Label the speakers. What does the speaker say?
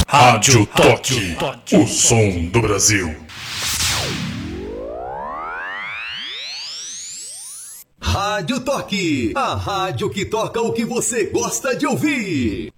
Speaker 1: Rádio Toque, o som do Brasil.
Speaker 2: Rádio Toque, a rádio que toca o que você gosta de ouvir.